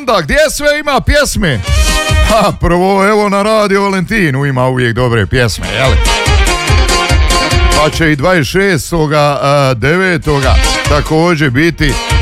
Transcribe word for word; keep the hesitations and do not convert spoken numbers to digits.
onda gdje sve ima pjesme? Ha, prvo evo na Radio Valentinu ima uvijek dobre pjesme, jel? Pa će i dvadeset šestog devetog također biti